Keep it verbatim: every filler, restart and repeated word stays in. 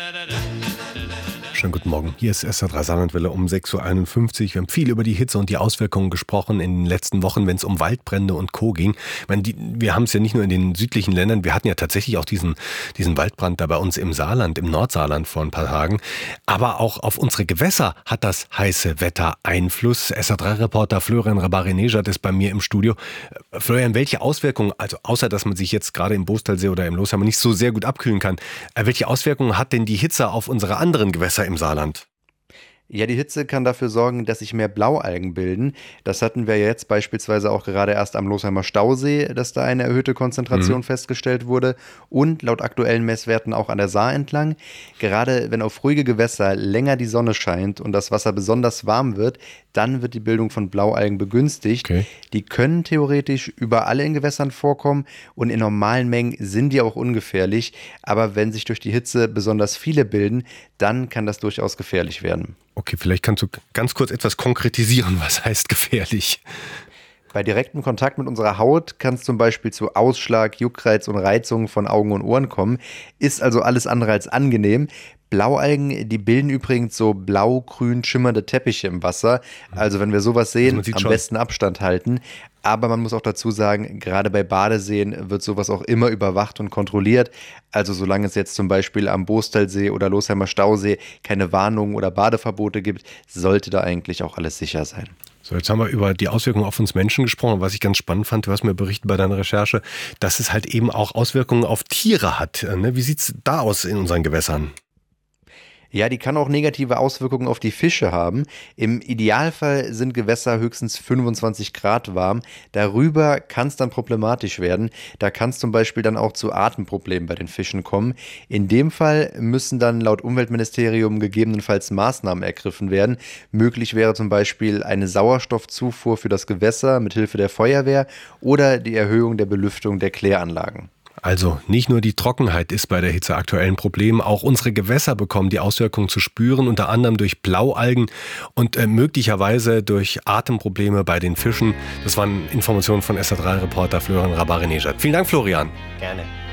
Schönen guten Morgen. Hier ist S R drei Saarlandwelle um sechs Uhr einundfünfzig. Wir haben viel über die Hitze und die Auswirkungen gesprochen in den letzten Wochen, wenn es um Waldbrände und Co. ging. Ich meine, die, wir haben es ja nicht nur in den südlichen Ländern, wir hatten ja tatsächlich auch diesen, diesen Waldbrand da bei uns im Saarland, im Nordsaarland vor ein paar Tagen. Aber auch auf unsere Gewässer hat das heiße Wetter Einfluss. S R drei Reporter Florian Rabaré-Nejad ist bei mir im Studio. Florian, welche Auswirkungen, also außer dass man sich jetzt gerade im Boostalsee oder im Losheimer nicht so sehr gut abkühlen kann, welche Auswirkungen hat denn die Hitze auf unsere anderen Gewässer im Saarland? Ja, die Hitze kann dafür sorgen, dass sich mehr Blaualgen bilden. Das hatten wir jetzt beispielsweise auch gerade erst am Losheimer Stausee, dass da eine erhöhte Konzentration mhm. festgestellt wurde und laut aktuellen Messwerten auch an der Saar entlang. Gerade wenn auf ruhige Gewässer länger die Sonne scheint und das Wasser besonders warm wird, dann wird die Bildung von Blaualgen begünstigt. Okay. Die können theoretisch überall in Gewässern vorkommen und in normalen Mengen sind die auch ungefährlich. Aber wenn sich durch die Hitze besonders viele bilden, dann kann das durchaus gefährlich werden. Okay, vielleicht kannst du ganz kurz etwas konkretisieren, was heißt gefährlich? Bei direktem Kontakt mit unserer Haut kann es zum Beispiel zu Ausschlag, Juckreiz und Reizungen von Augen und Ohren kommen. Ist also alles andere als angenehm. Blaualgen, die bilden übrigens so blau-grün schimmernde Teppiche im Wasser. Also wenn wir sowas sehen, also am schon. besten Abstand halten. Aber man muss auch dazu sagen, gerade bei Badeseen wird sowas auch immer überwacht und kontrolliert. Also solange es jetzt zum Beispiel am Boostalsee oder Losheimer Stausee keine Warnungen oder Badeverbote gibt, sollte da eigentlich auch alles sicher sein. So, jetzt haben wir über die Auswirkungen auf uns Menschen gesprochen. Was ich ganz spannend fand, du hast mir berichtet bei deiner Recherche, dass es halt eben auch Auswirkungen auf Tiere hat. Wie sieht es da aus in unseren Gewässern? Ja, die kann auch negative Auswirkungen auf die Fische haben. Im Idealfall sind Gewässer höchstens fünfundzwanzig Grad warm. Darüber kann es dann problematisch werden. Da kann es zum Beispiel dann auch zu Atemproblemen bei den Fischen kommen. In dem Fall müssen dann laut Umweltministerium gegebenenfalls Maßnahmen ergriffen werden. Möglich wäre zum Beispiel eine Sauerstoffzufuhr für das Gewässer mit Hilfe der Feuerwehr oder die Erhöhung der Belüftung der Kläranlagen. Also nicht nur die Trockenheit ist bei der Hitze aktuell ein Problem, auch unsere Gewässer bekommen die Auswirkungen zu spüren, unter anderem durch Blaualgen und äh, möglicherweise durch Atemprobleme bei den Fischen. Das waren Informationen von S R drei Reporter Florian Rabaré-Nejad. Vielen Dank, Florian. Gerne.